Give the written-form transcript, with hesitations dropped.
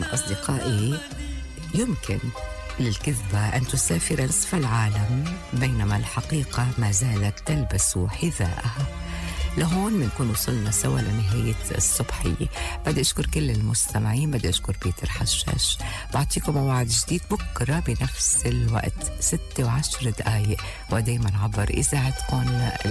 نعم أصدقائي، يمكن للكذبة أن تسافر نصف العالم بينما الحقيقة ما زالت تلبس حذاءها. لهون بنكون وصلنا سوا لنهاية الصبحية. بدي أشكر كل المستمعين، بدي أشكر بيتر حشاش. بعطيكم موعد جديد بكرة بنفس الوقت 6:10 ودايما عبر إذاعتكم